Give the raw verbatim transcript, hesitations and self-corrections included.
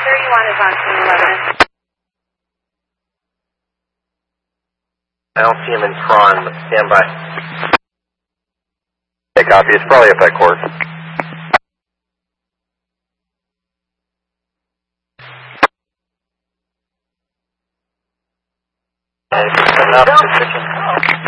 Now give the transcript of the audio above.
thirty-one is on scene eleven. I don't see him in front, but stand by. Okay, copy. It's probably up that course. Coming up, position.